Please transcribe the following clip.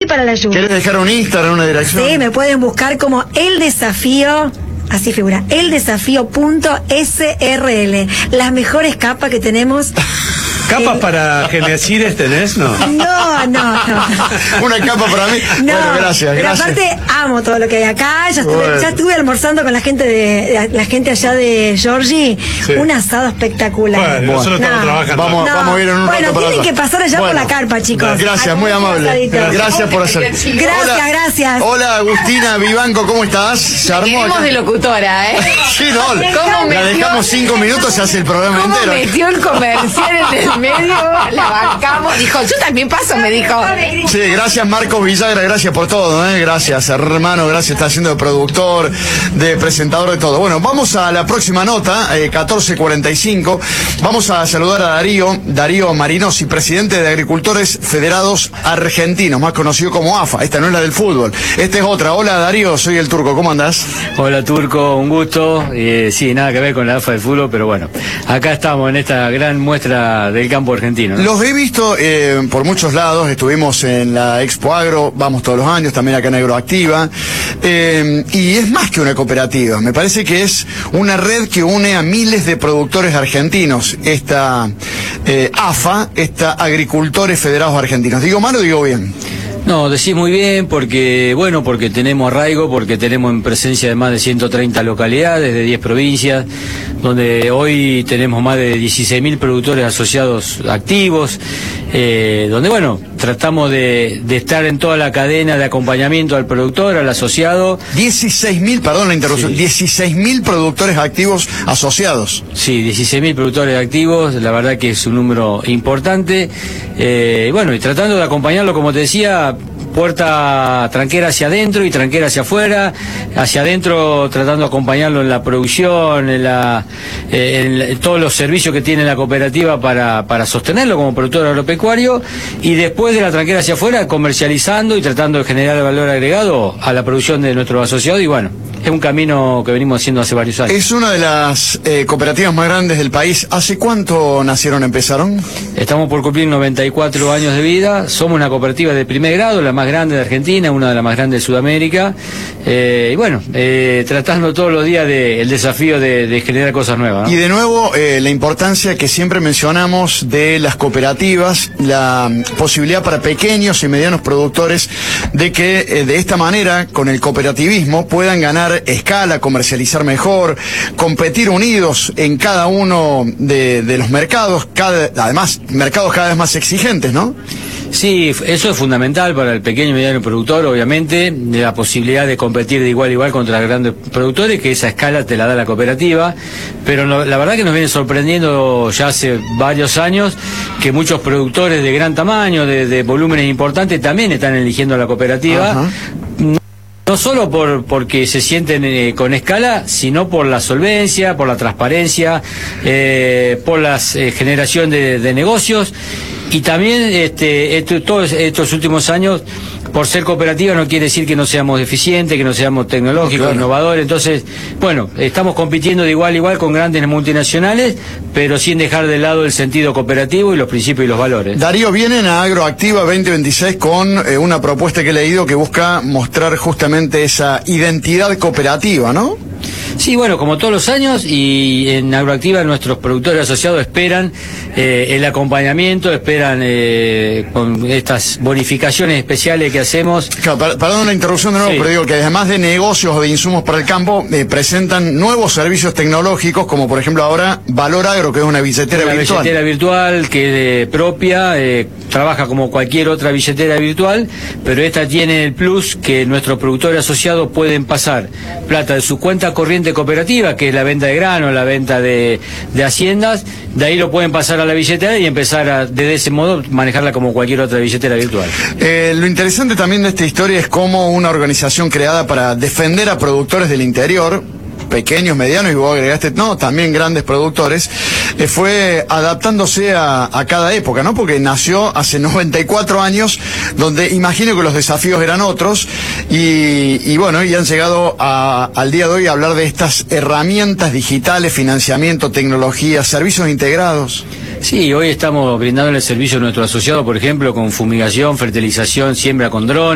para la lluvia. ¿Quieres dejar un Instagram, una dirección? Sí, me pueden buscar como El Desafío. Así figura, eldesafío.srl. Las mejores capas que tenemos. ¿Capas para genocides tenés, no? No. Una capa para mí. No, bueno, gracias. pero aparte amo todo lo que hay acá. Ya estuve almorzando con la gente allá de Georgie. Sí. Un asado espectacular. Bueno, nosotros estamos trabajando. Vamos a ir en un rato Bueno, para tienen allá. que pasar allá por la carpa, chicos. Gracias, muy amable. Gracias por hacer. Gracias. Hola, Agustina Vivanco, ¿cómo estás? Se armó Queremos acá. de locutora, ¿eh? Sí, no, ¿Cómo la dejamos 5 minutos, se hace el programa ¿Cómo entero. metió el comercial en el medio? La bancamos. Dijo, yo también paso, me dijo. Sí, gracias Marcos Villagra, gracias por todo, gracias hermano, gracias, está haciendo de productor, de presentador, de todo. Bueno, vamos a la próxima nota, 14:45, vamos a saludar a Darío Marinosi, presidente de Agricultores Federados Argentinos, más conocido como AFA. Esta no es la del fútbol, esta es otra. Hola Darío, soy el Turco, ¿cómo andás? Hola Turco, un gusto. Sí, nada que ver con la AFA del fútbol, pero bueno, acá estamos en esta gran muestra del campo argentino, ¿no? Los he visto por muchos lados, estuvimos en la Expo Agro, vamos todos los años, también acá en Agroactiva, y es más que una cooperativa, me parece que es una red que une a miles de productores argentinos, esta AFA, esta Agricultores Federados Argentinos. ¿Digo mal o digo bien? No, decís muy bien, porque tenemos arraigo, porque tenemos en presencia de más de 130 localidades, de 10 provincias, donde hoy tenemos más de 16.000 productores asociados activos, donde tratamos de estar en toda la cadena de acompañamiento al productor, al asociado. 16.000, perdón la interrupción, sí. 16.000 productores activos asociados. Sí, 16.000 productores activos, la verdad que es un número importante, y tratando de acompañarlo, como te decía, puerta tranquera hacia adentro y tranquera hacia afuera, hacia adentro tratando de acompañarlo en la producción, en todos los servicios que tiene la cooperativa para sostenerlo como productor agropecuario, y después de la tranquera hacia afuera comercializando y tratando de generar valor agregado a la producción de nuestros asociados, y es un camino que venimos haciendo hace varios años. Es una de las cooperativas más grandes del país. ¿Hace cuánto empezaron? Estamos por cumplir 94 años de vida, somos una cooperativa de primer grado, la más grande de Argentina, una de las más grandes de Sudamérica, tratando todos los días el desafío de generar cosas nuevas, ¿no? Y de nuevo, la importancia que siempre mencionamos de las cooperativas, la posibilidad para pequeños y medianos productores de que de esta manera, con el cooperativismo, puedan ganar escala, comercializar mejor, competir unidos en cada uno de los mercados, además mercados cada vez más exigentes, ¿no? Sí, eso es fundamental para el pequeño y mediano productor, obviamente, de la posibilidad de competir de igual a igual contra los grandes productores, que esa escala te la da la cooperativa, pero la verdad que nos viene sorprendiendo ya hace varios años que muchos productores de gran tamaño, de volúmenes importantes, también están eligiendo a la cooperativa. Ajá. No solo porque se sienten con escala, sino por la solvencia, por la transparencia, por la generación de negocios, y también todos estos últimos años, por ser cooperativa no quiere decir que no seamos eficientes, que no seamos tecnológicos, claro, innovadores. Entonces, estamos compitiendo de igual a igual con grandes multinacionales, pero sin dejar de lado el sentido cooperativo y los principios y los valores. Darío, vienen a Agroactiva 2026 con una propuesta que he leído que busca mostrar justamente esa identidad cooperativa, ¿no? Sí, como todos los años, y en Agroactiva nuestros productores asociados esperan el acompañamiento, esperan con estas bonificaciones especiales que hacemos. Claro, perdón la interrupción de nuevo, sí, pero digo que además de negocios o de insumos para el campo, presentan nuevos servicios tecnológicos, como por ejemplo ahora Valor Agro, que es una billetera virtual. Una billetera virtual que es propia, trabaja como cualquier otra billetera virtual, pero esta tiene el plus que nuestros productores asociados pueden pasar plata de su cuenta corriente cooperativa, que es la venta de grano, la venta de haciendas, de ahí lo pueden pasar a la billetera y empezar desde ese modo manejarla como cualquier otra billetera virtual. Lo interesante también de esta historia es cómo una organización creada para defender a productores del interior, pequeños, medianos, y vos agregaste, también grandes productores, fue adaptándose a cada época, ¿no? Porque nació hace 94 años, donde imagino que los desafíos eran otros, y han llegado al día de hoy a hablar de estas herramientas digitales, financiamiento, tecnología, servicios integrados. Sí, hoy estamos brindando el servicio a nuestro asociado, por ejemplo, con fumigación, fertilización, siembra con dron.